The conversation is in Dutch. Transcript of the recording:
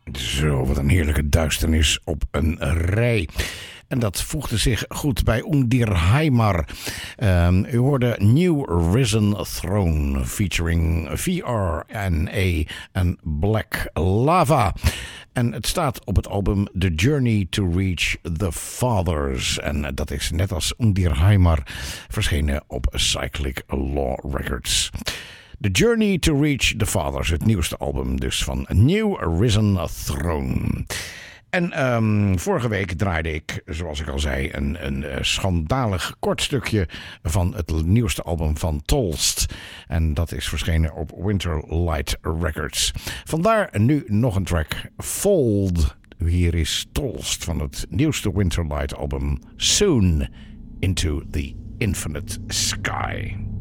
Zo, wat een heerlijke duisternis op een rij. En dat voegde zich goed bij Undirheimar. U hoorde New Risen Throne featuring VRNA en Black Lava. En het staat op het album The Journey to Reach the Fathers. En dat is net als Undirheimar verschenen op Cyclic Law Records. The Journey to Reach the Fathers, het nieuwste album dus van New Risen Throne. En vorige week draaide ik, zoals ik al zei, een schandalig kort stukje van het nieuwste album van Tolst. En dat is verschenen op Winterlight Records. Vandaar nu nog een track, Fold. Hier is Tolst van het nieuwste Winterlight album, Soon Into the Infinite Sky.